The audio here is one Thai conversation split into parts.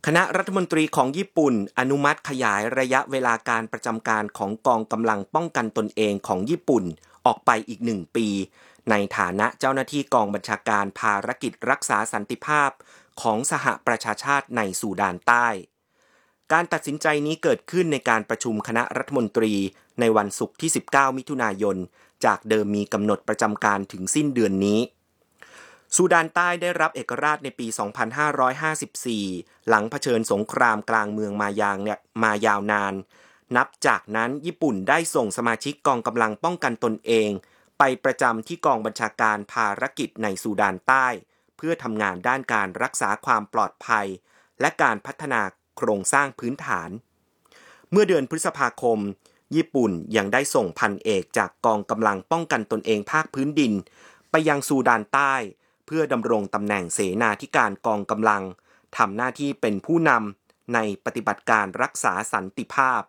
คณะรัฐมนตรีของญี่ปุ่นอนุมัติขยายระยะเวลาการประจำการของกองกำลังป้องกันตนเองของญี่ปุ่นออกไปอีก1 ปีในฐานะเจ้าหน้าที่กองบัญชาการภารกิจรักษาสันติภาพของสหประชาชาติในซูดานใต้การตัดสินใจนี้เกิดขึ้นในการประชุมคณะรัฐมนตรีในวันศุกร์ที่19มิถุนายนจากเดิมมีกำหนดประจำการถึงสิ้นเดือนนี้ซูดานใต้ได้รับเอกราชในปี 2554 หลังเผชิญสงครามกลางเมืองมายาวนานนับจากนั้นญี่ปุ่นได้ส่งสมาชิกกองกำลังป้องกันตนเองไปประจำที่กองบัญชาการภารกิจในซูดานใต้เพื่อทำงานด้านการรักษาความปลอดภัยและการพัฒนาโครงสร้างพื้นฐานเมื่อเดือนพฤษภาคมญี่ปุ่นยังได้ส่งพันเอกจากกองกำลังป้องกันตนเองภาคพื้นดินไปยังซูดานใต้เพื่อดำรงตำแหน่งเสนาธิการกองกำลังทำหน้าที่เป็นผู้นำในปฏิบัติการรักษาสันติภาพ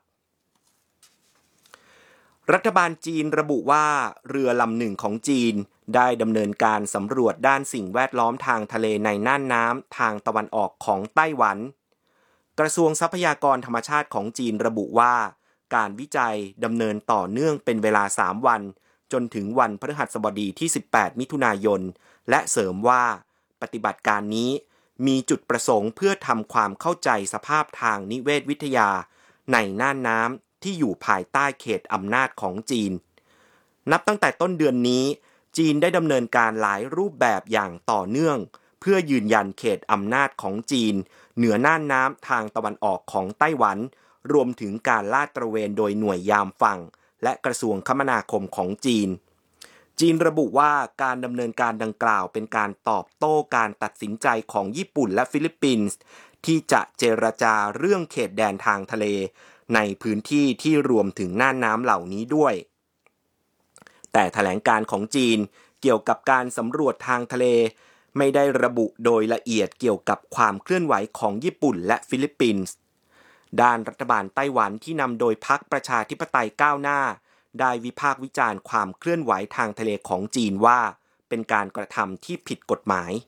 รัฐบาลจีนระบุว่าเรือลำหนึ่งของจีนได้ดำเนินการสำรวจด้านสิ่งแวดล้อมทางทะเลในน่านน้ำทางตะวันออกของไต้หวันกระทรวงทรัพยากรธรรมชาติของจีนระบุว่าการวิจัยดำเนินต่อเนื่องเป็นเวลา3 วันจนถึงวันพฤหัสบดีที่18มิถุนายนและเสริมว่าปฏิบัติการนี้มีจุดประสงค์เพื่อทำความเข้าใจสภาพทางนิเวศวิทยาในน่านน้ำที่อยู่ภายใต้เขตอำนาจของจีนนับตั้งแต่ต้นเดือนนี้จีนได้ดำเนินการหลายรูปแบบอย่างต่อเนื่องเพื่อยืนยันเขตอำนาจของจีนเหนือน่านน้ำทางตะวันออกของไต้หวันรวมถึงการลาดตระเวนโดยหน่วยยามฝั่งและกระทรวงคมนาคมของจีนระบุว่าการดำเนินการดังกล่าวเป็นการตอบโต้การตัดสินใจของญี่ปุ่นและฟิลิปปินส์ที่จะเจรจาเรื่องเขตแดนทางทะเลในพื้นที่ที่รวมถึงน่านน้ำเหล่านี้ด้วยแต่แถลงการของจีนเกี่ยวกับการสำรวจทางทะเลไม่ได้ระบุโดยละเอียดเกี่ยวกับความเคลื่อนไหวของญี่ปุ่นและฟิลิปปินส์ด้านรัฐบาลไต้หวันที่นำโดยพรรคประชาธิปไตยก้าวหน้าได้วิพากษ์วิจารณ์ความเคลื่อนไหวทางทะเลของจีนว่าเป็นการกระทำที่ผิดกฎหมาย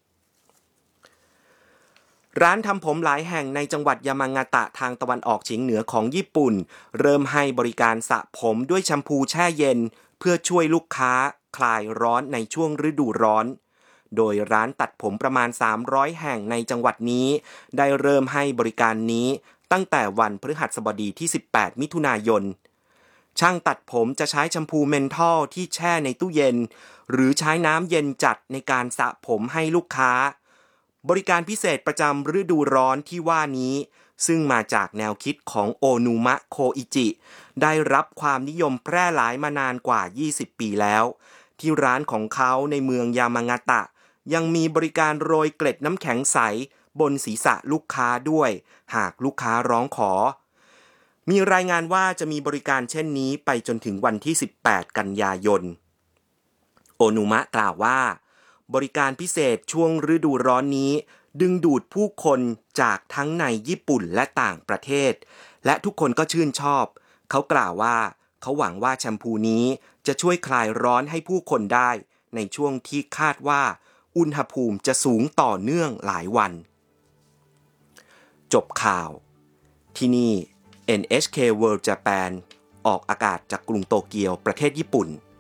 ร้านทำผมหลายแห่งในจังหวัดยามางาตะทางตะวันออกเฉียงเหนือของญี่ปุ่นเริ่มให้บริการสระผมด้วยแชมพูแช่เย็นเพื่อช่วยลูกค้าคลายร้อนในช่วงฤดูร้อนโดยร้านตัดผมประมาณ300แห่งในจังหวัดนี้ได้เริ่มให้บริการนี้ตั้งแต่วันพฤหัสบดีที่18มิถุนายนช่างตัดผมจะใช้แชมพูเมนทอลที่แช่ในตู้เย็นหรือใช้น้ำเย็นจัดในการสระผมให้ลูกค้าบริการพิเศษประจำฤดูร้อนที่ว่านี้ซึ่งมาจากแนวคิดของโอนุมะโคอิจิได้รับความนิยมแพร่หลายมานานกว่า20ปีแล้วที่ร้านของเขาในเมืองยามางาตะยังมีบริการโรยเกล็ดน้ำแข็งใสบนศีรษะลูกค้าด้วยหากลูกค้าร้องขอมีรายงานว่าจะมีบริการเช่นนี้ไปจนถึงวันที่18กันยายนโอนุมะกล่าวว่าบริการพิเศษช่วงฤดูร้อนนี้ดึงดูดผู้คนจากทั้งในญี่ปุ่นและต่างประเทศและทุกคนก็ชื่นชอบเขากล่าวว่าเขาหวังว่าแชมพูนี้จะช่วยคลายร้อนให้ผู้คนได้ในช่วงที่คาดว่าอุณหภูมิจะสูงต่อเนื่องหลายวันจบข่าวที่นี่ NHK World Japan ออกอากาศจากกรุงโตเกียวประเทศญี่ปุ่น